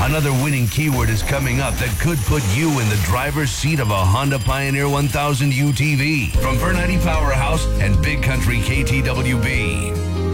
Another winning keyword is coming up that could put you in the driver's seat of a Honda Pioneer 1000 UTV. From Bernardi Powerhouse and Big Country KTWB.